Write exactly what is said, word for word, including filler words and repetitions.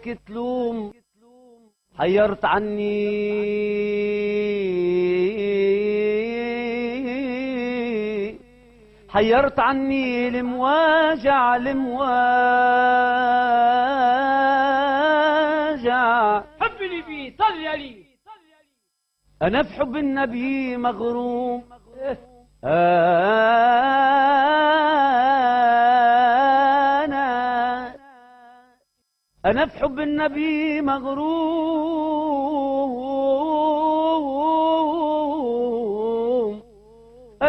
تلوم حيرت عني حيرت عني المواجع المواجع. حبني فيه صلي عليه. أنا في حب النبي مغروم أنا أنا في حب النبي مغروم